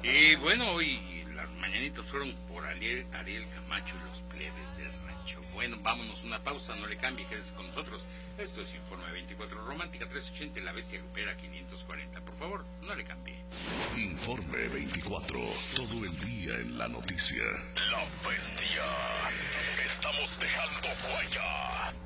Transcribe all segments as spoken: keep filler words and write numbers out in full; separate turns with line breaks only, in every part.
Y bueno, hoy las mañanitas fueron por Ariel, Ariel Camacho y los plebes del rancho. Bueno, vámonos una pausa, no le cambie, quédese con nosotros. Esto es Informe veinticuatro, Romántica trescientos ochenta y La Bestia Grupera quinientos cuarenta. Por favor, no le cambie.
Informe veinticuatro, todo el día en la noticia.
La Bestia. Estamos dejando huella.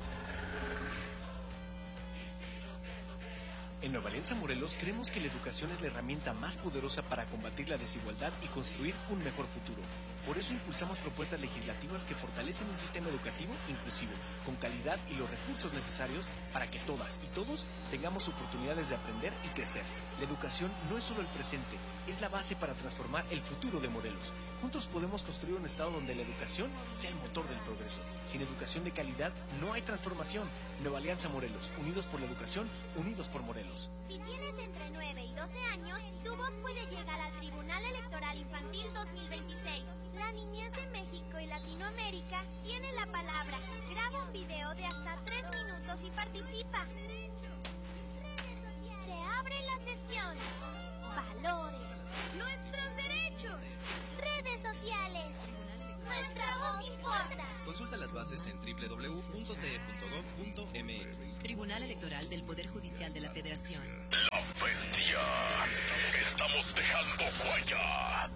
En Nueva Alianza Morelos creemos que la educación es la herramienta más poderosa para combatir la desigualdad y construir un mejor futuro. Por eso impulsamos propuestas legislativas que fortalecen un sistema educativo inclusivo, con calidad y los recursos necesarios para que todas y todos tengamos oportunidades de aprender y crecer. La educación no es solo el presente, es la base para transformar el futuro de Morelos. Juntos podemos construir un estado donde la educación sea el motor del progreso. Sin educación de calidad no hay transformación. Nueva Alianza Morelos, unidos por la educación, unidos por Morelos.
Si tienes entre nueve y doce años, tu voz puede llegar al Tribunal Electoral Infantil dos mil veintiséis. La niñez de México y Latinoamérica tiene la palabra. Graba un video de hasta tres minutos y participa. Se abre la sesión. Valores. Nuestros derechos. Redes sociales. Nuestra voz importa.
Consulta las bases en doble u doble u doble u punto t e punto gov punto m x.
Tribunal Electoral del Poder Judicial de la Federación.
La Bestia. Estamos dejando huella.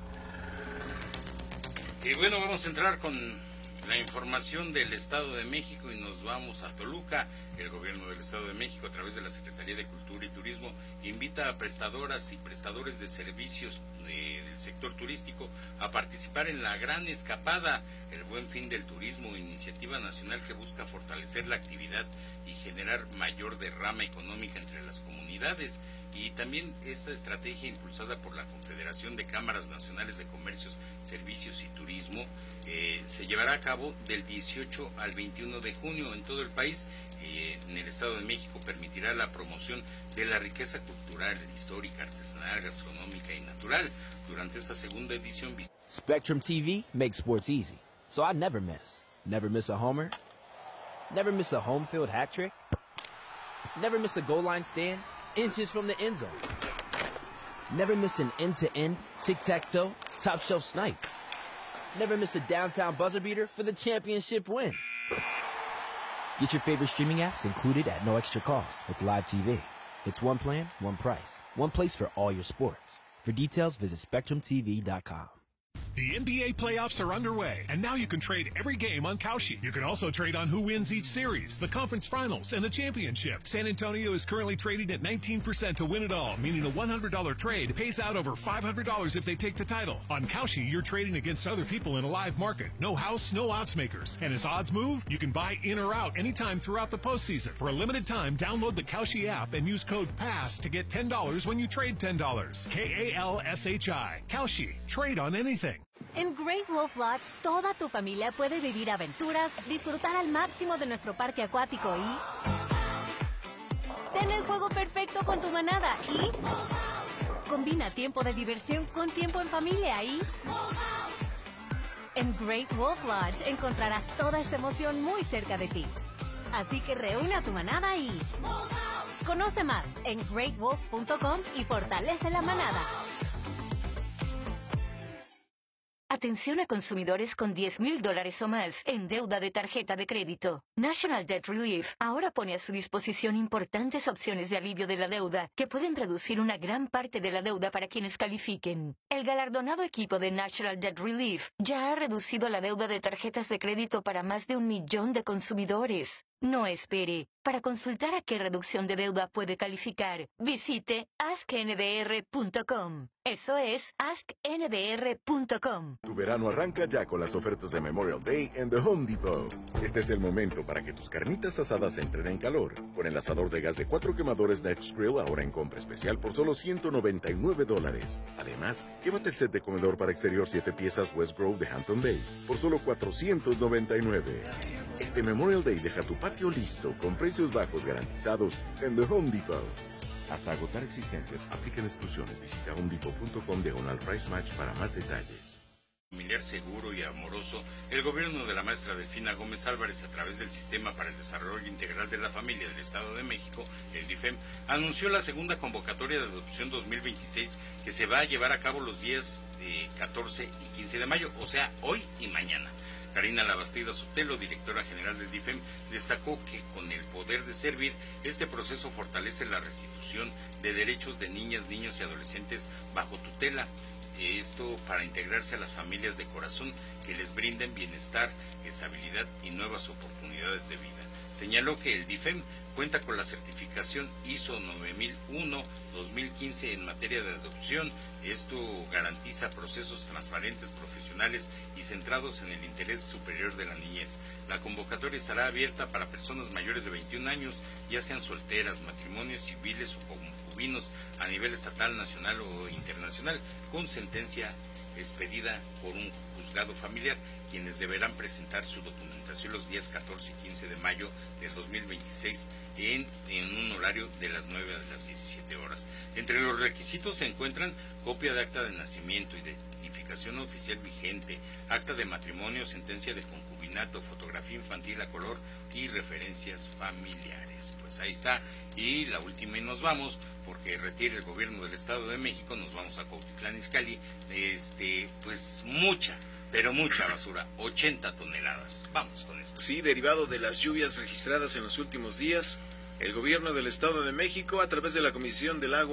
Y bueno, vamos a entrar con la información del Estado de México y nos vamos a Toluca. El gobierno del Estado de México, a través de la Secretaría de Cultura y Turismo, invita a prestadoras y prestadores de servicios eh, del sector turístico a participar en la Gran Escapada, el Buen Fin del Turismo, iniciativa nacional que busca fortalecer la actividad y generar mayor derrama económica entre las comunidades. Y también esta estrategia impulsada por la Confederación de Cámaras Nacionales de Comercios, Servicios y Turismo eh, se llevará a cabo del dieciocho al veintiuno de junio en todo el país. Eh, en el Estado de México permitirá la promoción de la riqueza cultural, histórica, artesanal, gastronómica y natural. Durante esta segunda edición...
Spectrum T V makes sports easy, so I never miss. Never miss a homer. Never miss a home field hat trick. Never miss a goal line stand. Inches from the end zone. Never miss an end-to-end, tic-tac-toe, top-shelf snipe. Never miss a downtown buzzer beater for the championship win. Get your favorite streaming apps included at no extra cost with Live T V. It's one plan, one price, one place for all your sports. For details, visit spectrum t v dot com.
The N B A playoffs are underway, and now you can trade every game on Kalshi. You can also trade on who wins each series, the conference finals, and the championship. San Antonio is currently trading at nineteen percent to win it all, meaning a one hundred dollar trade pays out over five hundred dollars if they take the title. On Kalshi, you're trading against other people in a live market. No house, no odds makers. And as odds move, you can buy in or out anytime throughout the postseason. For a limited time, download the Kalshi app and use code PASS to get ten dollars when you trade ten dollars. K A L S H I. Kalshi. Trade on anything.
En Great Wolf Lodge, toda tu familia puede vivir aventuras, disfrutar al máximo de nuestro parque acuático y... ten el juego perfecto con tu manada y... combina tiempo de diversión con tiempo en familia y... en Great Wolf Lodge encontrarás toda esta emoción muy cerca de ti. Así que reúne a tu manada y... conoce más en great wolf punto com y fortalece la manada.
Atención a consumidores con diez mil dólares o más en deuda de tarjeta de crédito. National Debt Relief ahora pone a su disposición importantes opciones de alivio de la deuda que pueden reducir una gran parte de la deuda para quienes califiquen. El galardonado equipo de National Debt Relief ya ha reducido la deuda de tarjetas de crédito para más de un millón de consumidores. No espere. Para consultar a qué reducción de deuda puede calificar, visite ask n d r punto com. Eso es ask n d r punto com.
Tu verano arranca ya con las ofertas de Memorial Day en The Home Depot. Este es el momento para que tus carnitas asadas entren en calor. Con el asador de gas de cuatro quemadores Next Grill ahora en compra especial por solo ciento noventa y nueve dólares. Además, llévate el set de comedor para exterior siete piezas West Grove de Hampton Bay por solo cuatrocientos noventa y nueve. Este Memorial Day deja tu patio listo con precios bajos garantizados en The Home Depot. Hasta agotar existencias, aplican exclusiones. Visita home depot punto com diagonal price match para más detalles.
familiar seguro y amoroso, el gobierno de la maestra Delfina Gómez Álvarez, a través del Sistema para el Desarrollo Integral de la Familia del Estado de México, el D I F E M, anunció la segunda convocatoria de adopción dos mil veintiséis que se va a llevar a cabo los días eh, catorce y quince de mayo, o sea, hoy y mañana. Karina Labastida Sotelo, directora general del D I F E M, destacó que con el poder de servir, este proceso fortalece la restitución de derechos de niñas, niños y adolescentes bajo tutela. Esto para integrarse a las familias de corazón que les brinden bienestar, estabilidad y nuevas oportunidades de vida. Señaló que el D I F E M cuenta con la certificación I S O nueve mil uno dos mil quince en materia de adopción. Esto garantiza procesos transparentes, profesionales y centrados en el interés superior de la niñez. La convocatoria estará abierta para personas mayores de veintiún años, ya sean solteras, matrimonios civiles o concubinos a nivel estatal, nacional o internacional, con sentencia expedida por un juzgado familiar, quienes deberán presentar su documentación los días catorce y quince de mayo del dos mil veintiséis en, en un horario de las nueve a las diecisiete horas. Entre los requisitos se encuentran copia de acta de nacimiento, identificación oficial vigente, acta de matrimonio, sentencia de concubinato, fotografía infantil a color y referencias familiares. Pues ahí está. Y la última y nos vamos, porque retira el gobierno del Estado de México, nos vamos a Cuautitlán Izcalli, este, pues mucha, pero mucha basura, ochenta toneladas. Vamos con esto.
Sí, derivado de las lluvias registradas en los últimos días, el gobierno del Estado de México, a través de la Comisión del Agua